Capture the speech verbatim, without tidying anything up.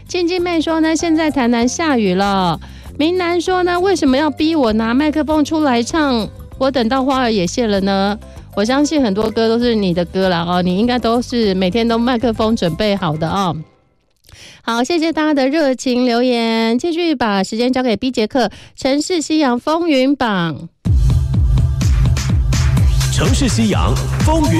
静静妹说呢，现在台南下雨了。明南说呢，为什么要逼我拿麦克风出来唱？我等到花儿也谢了呢。我相信很多歌都是你的歌啦哦，你应该都是每天都麦克风准备好的哦。好，谢谢大家的热情留言，继续把时间交给 B 杰克，城市西洋风云榜。 城市西洋风云。